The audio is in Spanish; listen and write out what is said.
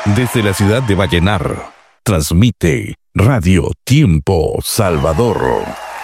Desde la ciudad de Vallenar, transmite Radio Tiempo Salvador.